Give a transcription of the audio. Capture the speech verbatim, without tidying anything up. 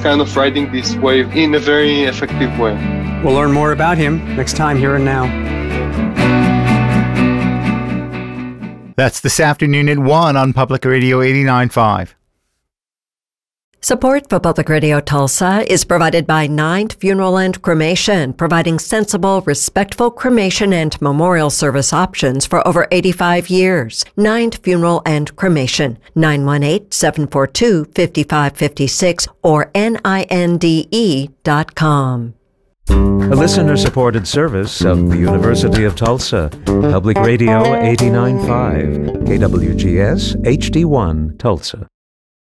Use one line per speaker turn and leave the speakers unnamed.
kind of riding this wave in a very effective way.
We'll learn more about him next time Here and Now.
That's this afternoon at one on Public Radio eighty-nine point five.
Support for Public Radio Tulsa is provided by Ninth Funeral and Cremation, providing sensible, respectful cremation and memorial service options for over eighty-five years. Ninth Funeral and Cremation, nine one eight, seven four two, five five five six or N I N D E dot com.
A listener-supported service of the University of Tulsa. Public Radio eighty-nine point five, K W G S H D one, Tulsa.